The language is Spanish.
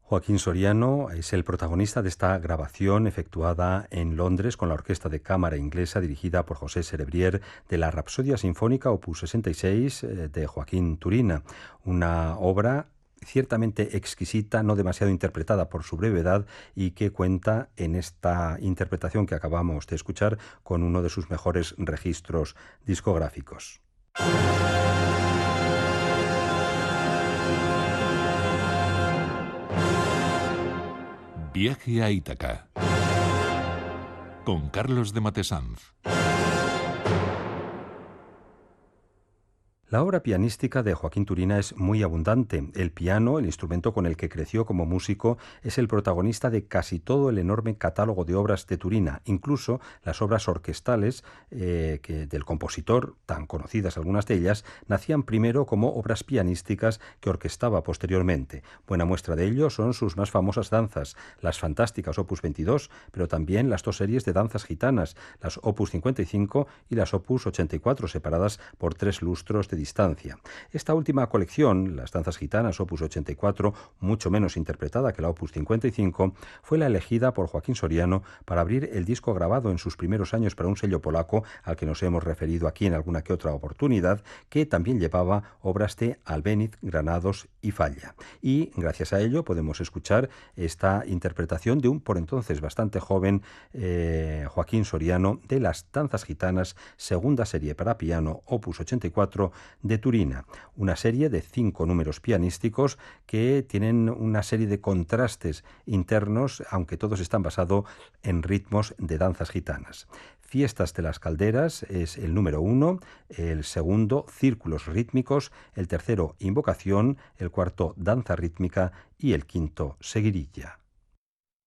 Joaquín Soriano es el protagonista de esta grabación efectuada en Londres con la Orquesta de Cámara Inglesa dirigida por José Serebrier de la Rapsodia Sinfónica Opus 66 de Joaquín Turina, una obra ciertamente exquisita, no demasiado interpretada por su brevedad y que cuenta en esta interpretación que acabamos de escuchar con uno de sus mejores registros discográficos. Viaje a Ítaca con Carlos de Matesanz. La obra pianística de Joaquín Turina es muy abundante. El piano, el instrumento con el que creció como músico, es el protagonista de casi todo el enorme catálogo de obras de Turina, incluso las obras orquestales del compositor, tan conocidas algunas de ellas, nacían primero como obras pianísticas que orquestaba posteriormente. Buena muestra de ello son sus más famosas danzas, las fantásticas Opus 22, pero también las dos series de danzas gitanas, las Opus 55 y las Opus 84, separadas por 3 lustros de distancia. Esta última colección, las danzas gitanas Opus 84, mucho menos interpretada que la Opus 55, fue la elegida por Joaquín Soriano para abrir el disco grabado en sus primeros años para un sello polaco al que nos hemos referido aquí en alguna que otra oportunidad, que también llevaba obras de Albéniz, Granados y Falla. Y gracias a ello podemos escuchar esta interpretación de un por entonces bastante joven Joaquín Soriano de las danzas gitanas, segunda serie para piano Opus 84 de Turina, una serie de 5 números pianísticos que tienen una serie de contrastes internos, aunque todos están basados en ritmos de danzas gitanas. Fiestas de las Calderas es el número 1, el segundo Círculos rítmicos, el tercero Invocación, el cuarto Danza rítmica y el quinto Seguirilla.